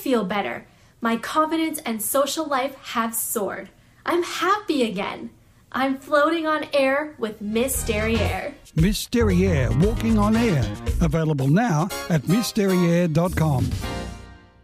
feel better. My confidence and social life have soared. I'm happy again. I'm floating on air with Miss Derriere. Miss Derriere, Walking on Air. Available now at missderriere.com.